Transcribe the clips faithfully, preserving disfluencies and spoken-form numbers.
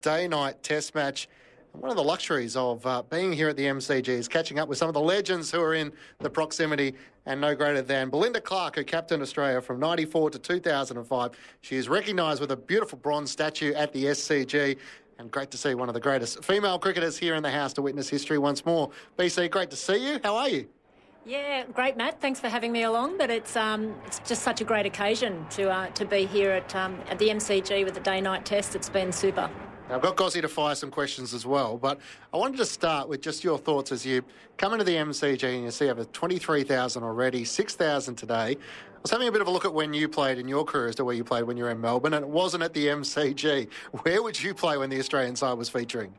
day-night test match. One of the luxuries of uh, being here at the M C G is catching up with some of the legends who are in the proximity, and no greater than Belinda Clark, who captained Australia from ninety-four to two thousand five. She is recognised with a beautiful bronze statue at the S C G, and great to see one of the greatest female cricketers here in the house to witness history once more. B C, great to see you. How are you? Yeah, great, Matt. Thanks for having me along. But it's um, it's just such a great occasion to uh, to be here at um, at the M C G with the day-night test. It's been super. I've got Gozzy to fire some questions as well, but I wanted to start with just your thoughts as you come into the M C G and you see over twenty-three thousand already, six thousand today. I was having a bit of a look at when you played in your career as to where you played when you were in Melbourne, and it wasn't at the M C G. Where would you play when the Australian side was featuring?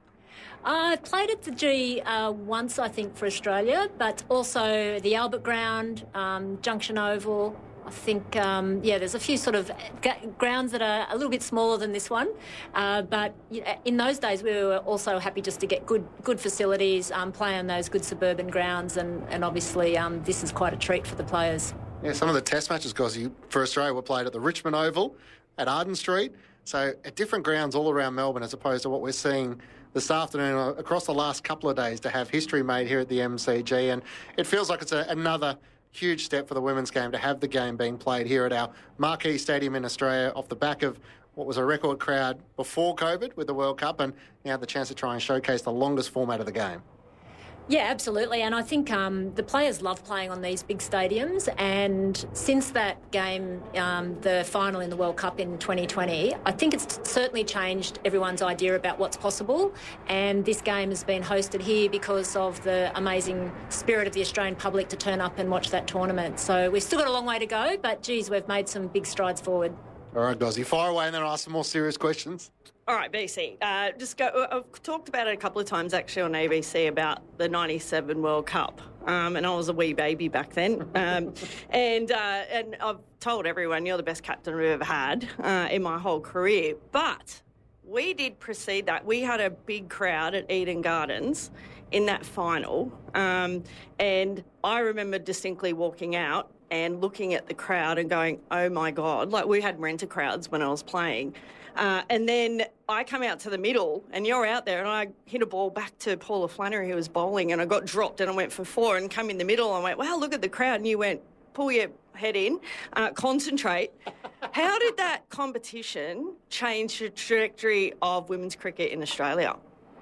I played at the G uh, once, I think, for Australia, but also the Albert Ground, um, Junction Oval. I think, um, yeah, there's a few sort of g- grounds that are a little bit smaller than this one. Uh, but in those days, we were also happy just to get good good facilities, um, play on those good suburban grounds, and, and obviously um, this is quite a treat for the players. Yeah, some of the test matches, Gozzy, for Australia were played at the Richmond Oval, at Arden Street, so at different grounds all around Melbourne, as opposed to what we're seeing this afternoon across the last couple of days to have history made here at the M C G. And it feels like it's a, another huge step for the women's game to have the game being played here at our marquee stadium in Australia off the back of what was a record crowd before COVID with the World Cup, and now the chance to try and showcase the longest format of the game. Yeah, absolutely. And I think um, the players love playing on these big stadiums. And since that game, um, the final in the World Cup in twenty twenty, I think it's certainly changed everyone's idea about what's possible. And this game has been hosted here because of the amazing spirit of the Australian public to turn up and watch that tournament. So we've still got a long way to go, but geez, we've made some big strides forward. All right, Gozzy, fire away and then I'll ask some more serious questions. All right, B C. Uh, just go. I've talked about it a couple of times actually on A B C about the ninety-seven World Cup, um, and I was a wee baby back then. Um, and uh, and I've told everyone you're the best captain I've ever had uh, in my whole career. But we did precede that. We had a big crowd at Eden Gardens in that final, um, and I remember distinctly walking out and looking at the crowd and going, oh my God, like we had renter crowds when I was playing. Uh, and then I come out to the middle and you're out there, and I hit a ball back to Paula Flannery who was bowling, and I got dropped and I went for four and come in the middle and I went, wow, look at the crowd. And you went, pull your head in, uh, concentrate. How did that competition change the trajectory of women's cricket in Australia?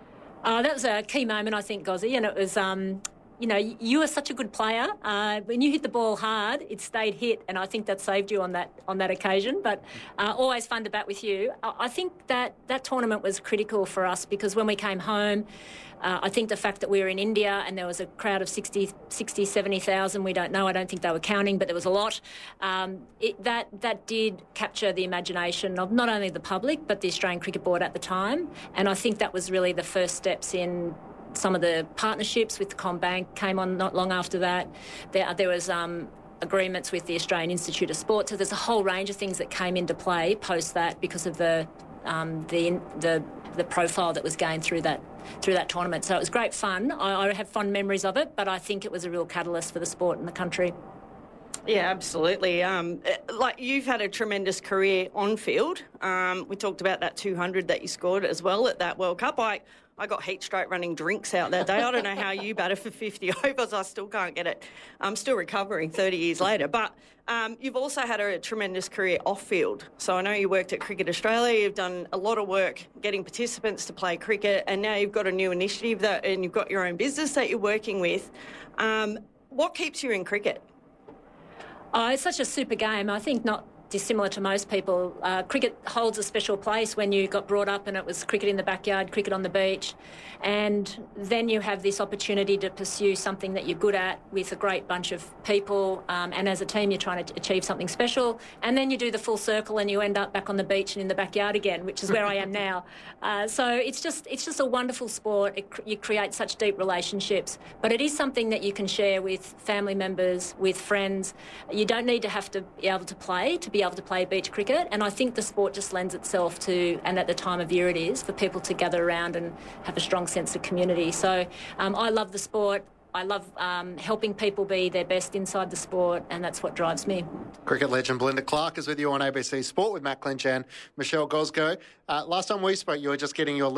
Uh, that was a key moment, I think, Gozzy, and it was... Um You know, you were such a good player. Uh, when you hit the ball hard, it stayed hit, and I think that saved you on that on that occasion. But uh, always fun to bat with you. I, I think that that tournament was critical for us because when we came home, uh, I think the fact that we were in India and there was a crowd of sixty, sixty, seventy thousand, we don't know. I don't think they were counting, but there was a lot. Um, it, that that did capture the imagination of not only the public but the Australian Cricket Board at the time, and I think that was really the first steps in. Some of the partnerships with the CommBank came on not long after that. There, there was um, agreements with the Australian Institute of Sport. So there's a whole range of things that came into play post that because of the um, the, the the profile that was gained through that through that tournament. So it was great fun. I, I have fond memories of it, but I think it was a real catalyst for the sport in the country. Yeah, absolutely. Um, like you've had a tremendous career on field. Um, we talked about that two hundred that you scored as well at that World Cup. I, I got heat stroke running drinks out that day. I don't know how you batted for fifty overs. I still can't get it. I'm still recovering thirty years later. But um, you've also had a tremendous career off field. So I know you worked at Cricket Australia. You've done a lot of work getting participants to play cricket, and now you've got a new initiative that, and you've got your own business that you're working with. Um, what keeps you in cricket? Oh, it's such a super game. I think not dissimilar to most people. Uh, cricket holds a special place when you got brought up and it was cricket in the backyard, cricket on the beach. And then you have this opportunity to pursue something that you're good at with a great bunch of people. Um, and as a team, you're trying to achieve something special. And then you do the full circle and you end up back on the beach and in the backyard again, which is where I am now. Uh, so it's just it's just a wonderful sport. It, you create such deep relationships. But it is something that you can share with family members, with friends. You don't need to have to be able to play to be able to play beach cricket. And I think the sport just lends itself to, and at the time of year it is, for people to gather around and have a strong sense of community. So um, I love the sport. I love um, helping people be their best inside the sport, and that's what drives me. Cricket legend Belinda Clark is with you on A B C Sport with Matt Clinch and Michelle Gosgo. Uh, last time we spoke, you were just getting your